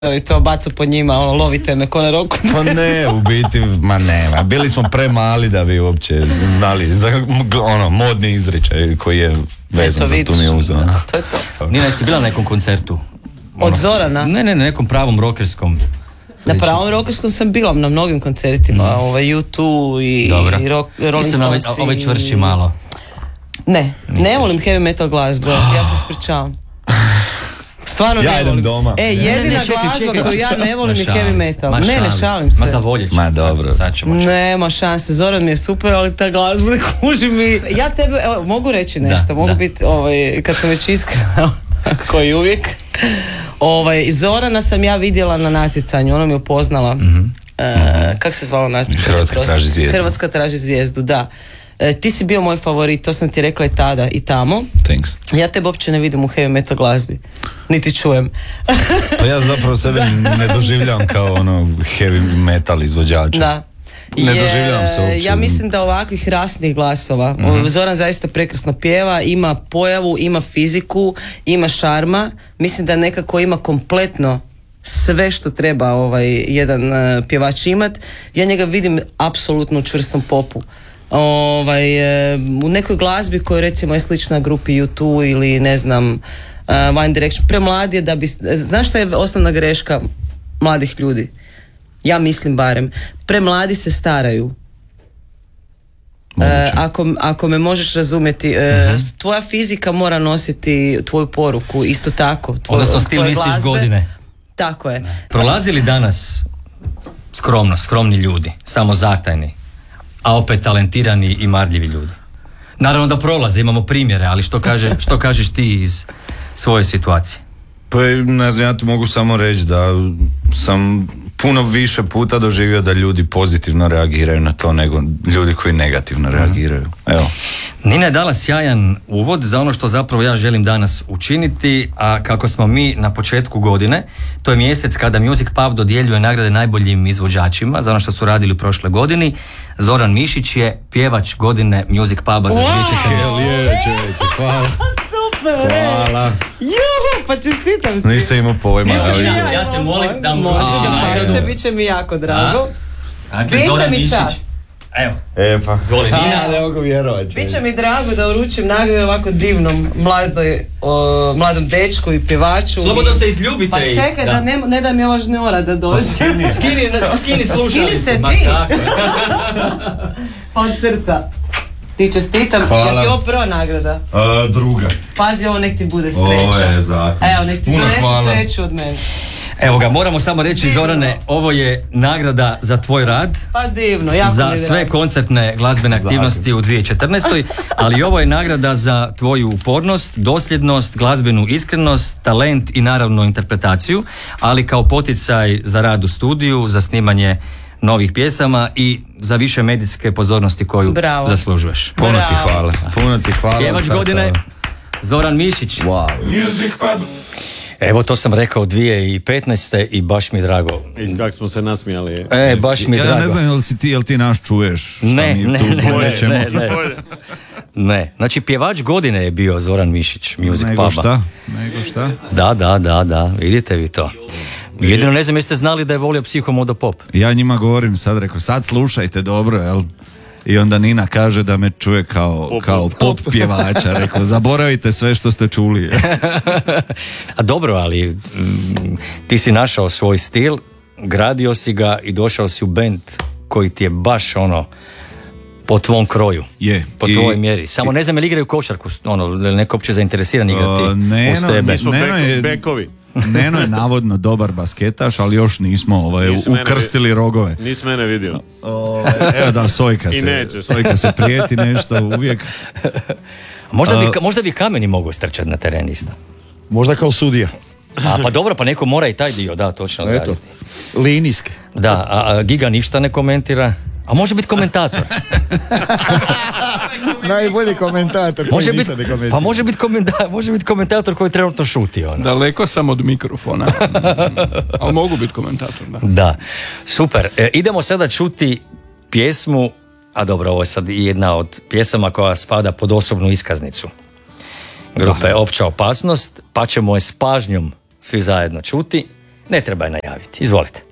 i to bacu po njima, lovite me ko na roku. Pa ne, u biti, bili smo premali da bi uopće znali za modni izričaj koji je vezan za tu muzu. To je to. Nina, jesi bila na nekom koncertu? Od Zorana? Ne, nekom pravom rockerskom. Na pravom rockerskom sam bila na mnogim koncertima, U2 i Rolling Stones. Ovaj čvršći malo. Ne volim heavy metal glazbu, ja se ispričavam. Stvarno ja idem doma. Jedina glazba koju ja ne volim je heavy metal. Ne šalim se. Ma zavoljet ću. Ma dobro. Nema šanse, Zoran mi je super, ali ta glazba ne kuži mi. Ja tebe, evo, mogu reći nešto, mogu biti, kad sam već iskrena, koji uvijek. Zorana sam ja vidjela na natjecanju, ona mi je upoznala. Kako se zvalo natjecanje? Hrvatska traži zvijezdu. Hrvatska traži zvijezdu, da. Ti si bio moj favorit, to sam ti rekla i tada i tamo. Thanks. Ja tebe uopće ne vidim u heavy metal glazbi, niti čujem. Pa ja zapravo sebe ne doživljam kao heavy metal izvođača. Da. Ne doživljavam se uopće. Ja mislim da ovakvih rasnih glasova, Zoran zaista prekrasno pjeva, ima pojavu, ima fiziku, ima šarma, mislim da nekako ima kompletno sve što treba jedan pjevač imat. Ja njega vidim apsolutno u čvrstom popu. U nekoj glazbi koja recimo je slična grupi U2 ili ne znam One Direction, premlad je da bi... Znaš šta je osnovna greška mladih ljudi? Ja mislim barem. Premladi se staraju. Ako me možeš razumjeti, tvoja fizika mora nositi tvoju poruku, isto tako. Odnosno stil misliš godine. Tako je. Prolazi li danas skromni ljudi, samozatajni, a opet talentirani i marljivi ljudi? Naravno da prolaze, imamo primjere, ali što kažeš ti iz svoje situacije? Pa ne znam, ja ti mogu samo reći da sam puno više puta doživio da ljudi pozitivno reagiraju na to nego ljudi koji negativno reagiraju. Evo. Nina je dala sjajan uvod za ono što zapravo ja želim danas učiniti, a kako smo mi na početku godine, to je mjesec kada Music Pub dodjeljuje nagrade najboljim izvođačima za ono što su radili u prošle godini. Zoran Mišić je pjevač godine Music Puba za 2014. Hvala. Hvala. Juhu, pa čestitam ti. Nisam imao pojma. Ja te molim da mu Biće mi jako drago. Biće mi čast. Evo. Pa. Zvoli Nina. Ne mogu vjerovati. Biće mi drago da uručim nagradu ovako divnom mladom dečku i pjevaču. Slobodno se izljubite. Pa čekaj, da ne da mi ova žnjora da dođe. Skini slušalice. Skini se ti. Pa od srca. Ti čestitam, je ti ovo prva nagrada? Druga. Pazi, ovo nek ti bude sreća. Ovo je zakon. Evo, nek ti donese sreću od mene. Evo ga, moramo samo reći, Zorane, ovo je nagrada za tvoj rad. Pa divno, jako za sve koncertne glazbene aktivnosti u 2014. Ali ovo je nagrada za tvoju upornost, dosljednost, glazbenu iskrenost, talent i naravno interpretaciju, ali kao poticaj za rad u studiju, za snimanje novih pjesama i za više medijske pozornosti koju zaslužuješ. Puno ti hvala. Pjevač godine Zoran Mišić. Wow. Evo, to sam rekao 2015. i baš mi drago. I kako smo se nasmijali. Baš mi drago. Ja ne znam jel ti nas čuješ. Ne. Znači, pjevač godine je bio Zoran Mišić, Music Puba. Nego šta? Da, vidite vi to. Jedino ne znam, jeste znali da je volio Psihomodo Pop? Ja njima govorim sad slušajte dobro, jel? I onda Nina kaže da me čuje kao pop pjevača. Rekao, zaboravite sve što ste čuli. A dobro, ali ti si našao svoj stil, gradio si ga i došao si u bend koji ti je baš po tvom kroju. Po tvojoj mjeri. Samo ne znam, jel igraju košarku, neko opće zainteresiran igrati uz tebe. Mi smo bekovi. Neno je navodno dobar basketaš, ali još nismo ukrstili rogove. Nisi mene vidio. Evo da, Sojka se prijeti nešto uvijek. Možda bi Kameni mogao strčati na teren isto. Možda kao sudija. Pa dobro, pa neko mora i taj dio, da, točno. Eto, linijske. Da, a Giga ništa ne komentira. A može biti komentator. Najbolji komentator koji ništa ne komentira. Pa može biti komentator koji trenutno šuti. Daleko sam od mikrofona. Ali mogu biti komentator, da. Da, super. Idemo sada čuti pjesmu, a dobro, ovo je sad jedna od pjesama koja spada pod osobnu iskaznicu grupe Opća opasnost, pa ćemo je s pažnjom svi zajedno čuti. Ne treba je najaviti. Izvolite.